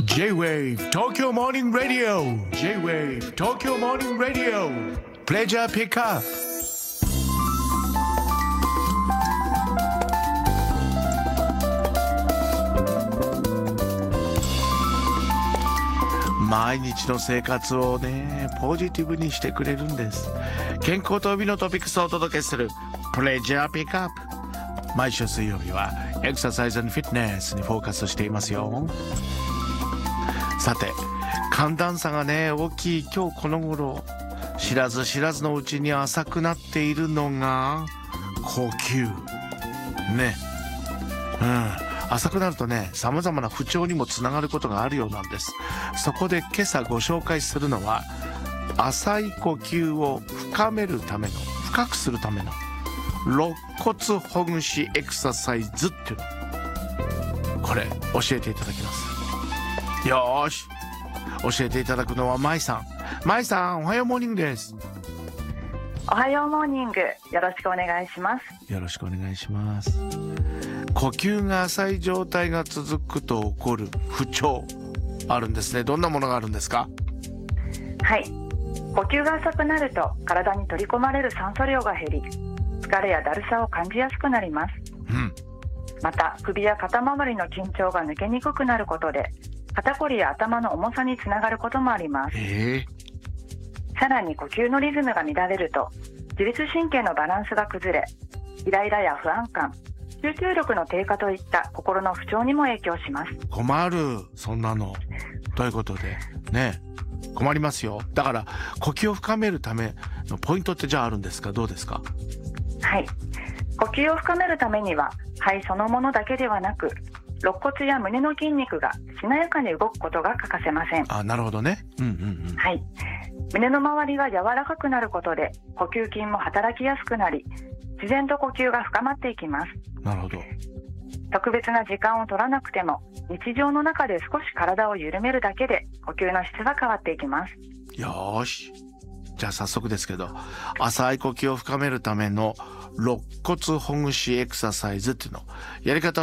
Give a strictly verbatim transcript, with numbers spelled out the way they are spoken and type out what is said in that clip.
J-Wave Tokyo Morning Radio J-Wave Tokyo Morning Radio Pleasure Pickup。 毎日の生活をねポジティブにしてくれるんです。健康と美のトピックスをお届けするプレジャーピックアップ。毎週水曜日はエクササイズ&フィットネスにフォーカスしていますよ。さて、寒暖差がね大きい今日この頃、知らず知らずのうちに浅くなっているのが呼吸ね。うん浅くなるとね、様々な不調にもつながることがあるようなんです。そこで今朝ご紹介するのは、浅い呼吸を深めるための、深くするための肋骨ほぐしエクササイズっていうの、これ教えていただきます。よーし、教えていただくのはまいさん。まいさん、おはようモーニングです。 おはようモーニング、よろしくお願いします。 よろしくお願いします。呼吸が浅い状態が続くと起こる不調あるんですね。どんなものがあるんですか？ はい、呼吸が浅くなると体に取り込まれる酸素量が減り、疲れやだるさを感じやすくなります、うん、また首や肩周りの緊張が抜けにくくなることで肩こりや頭の重さにつながることもあります。 えー、 さらに呼吸のリズムが乱れると自律神経のバランスが崩れ、イライラや不安感、集中力の低下といった心の不調にも影響します。 困る、そんなの。ということでね、困りますよ。だから呼吸を深めるためのポイントってじゃああるんですか？どうですか？ はい、呼吸を深めるためには肺そのものだけではなく、肋骨や胸の筋肉がしなやかに動くことが欠かせません。 あ、なるほどね。うんうんうん。 はい、胸の周りが柔らかくなることで呼吸筋も働きやすくなり、自然と呼吸が深まっていきます。 なるほど。 特別な時間を取らなくても、日常の中で少し体を緩めるだけで呼吸の質が変わっていきます。 よーし、じゃあ早速ですけど、浅い呼吸を深めるための肋骨ほぐしエクササイズっていうの、やり方